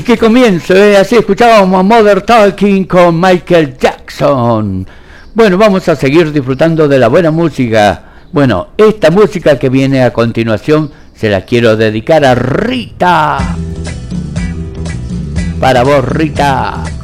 que comienzo, así escuchábamos a Modern Talking con Michael Jackson. Bueno, vamos a seguir disfrutando de la buena música. Bueno, esta música que viene a continuación se la quiero dedicar a Rita. Para vos, Rita.